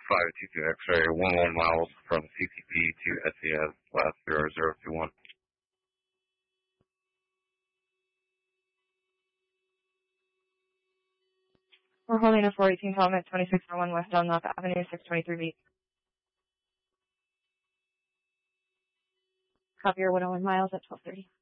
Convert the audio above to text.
522 X-ray, 11 miles from CTP to SES, last 0021. We're holding a 418 call at 2601 West Dunlop Avenue, 623B. Copy your 101 miles at 1230.